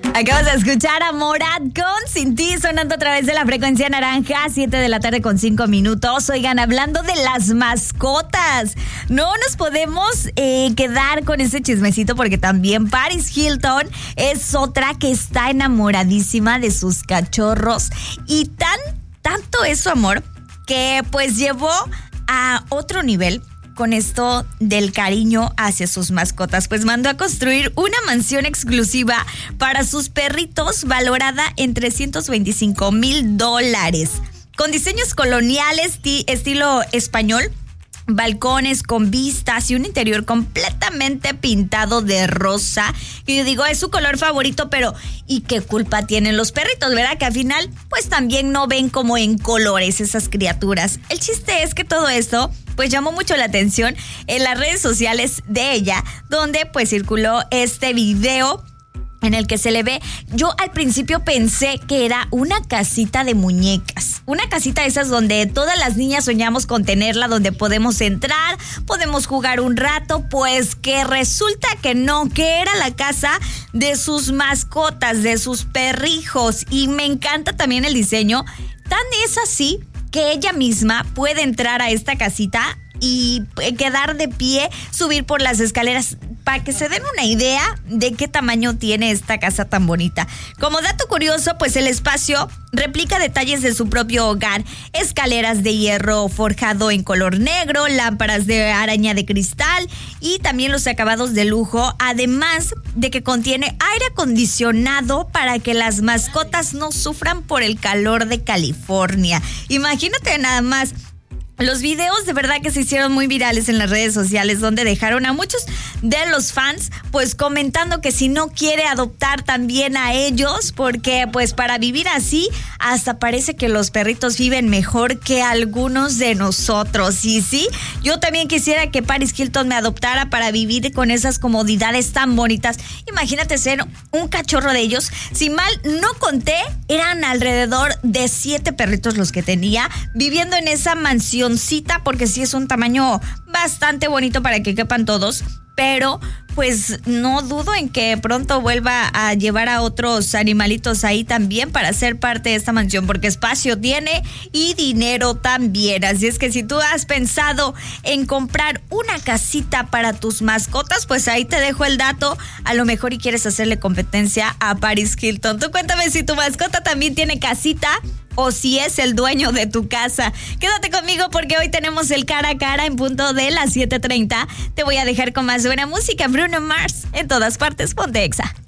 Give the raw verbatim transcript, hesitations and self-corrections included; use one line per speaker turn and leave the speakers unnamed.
Acabas de escuchar a Morat con Sin Ti, sonando a través de la frecuencia naranja, siete de la tarde con cinco minutos. Oigan, hablando de las mascotas, no nos podemos eh, quedar con ese chismecito porque también Paris Hilton es otra que está enamoradísima de sus cachorros y tan, tanto es su amor que pues llevó a otro nivel con esto del cariño hacia sus mascotas, pues mandó a construir una mansión exclusiva para sus perritos valorada en trescientos veinticinco mil dólares, con diseños coloniales t- estilo español, balcones con vistas y un interior completamente pintado de rosa, que yo digo es su color favorito, pero ¿y qué culpa tienen los perritos, verdad? Que al final pues también no ven como en colores esas criaturas. El chiste es que todo esto pues llamó mucho la atención en las redes sociales de ella, donde pues circuló este video en el que se le ve. Yo al principio pensé que era una casita de muñecas, una casita de esas donde todas las niñas soñamos con tenerla, donde podemos entrar, podemos jugar un rato, pues que resulta que no, que era la casa de sus mascotas, de sus perrijos, y me encanta también el diseño. Tan es así que ella misma puede entrar a esta casita y quedar de pie, subir por las escaleras, para que se den una idea de qué tamaño tiene esta casa tan bonita. Como dato curioso, pues el espacio replica detalles de su propio hogar: escaleras de hierro forjado en color negro, lámparas de araña de cristal y también los acabados de lujo, además de que contiene aire acondicionado para que las mascotas no sufran por el calor de California. Imagínate nada más. Los videos de verdad que se hicieron muy virales en las redes sociales, donde dejaron a muchos de los fans pues comentando que si no quiere adoptar también a ellos, porque pues para vivir así hasta parece que los perritos viven mejor que algunos de nosotros. Y sí, yo también quisiera que Paris Hilton me adoptara para vivir con esas comodidades tan bonitas. Imagínate ser un cachorro de ellos. Si mal no conté, eran alrededor de siete perritos los que tenía viviendo en esa mansión, porque sí es un tamaño bastante bonito para que quepan todos, pero pues no dudo en que pronto vuelva a llevar a otros animalitos ahí también para ser parte de esta mansión, porque espacio tiene y dinero también. Así es que si tú has pensado en comprar una casita para tus mascotas, pues ahí te dejo el dato, a lo mejor y quieres hacerle competencia a Paris Hilton. Tú cuéntame si tu mascota también tiene casita o si es el dueño de tu casa. Quédate conmigo porque hoy tenemos el cara a cara en punto de las siete treinta. Te voy a dejar con más buena música. Bruno Mars, en todas partes, ponte Exa.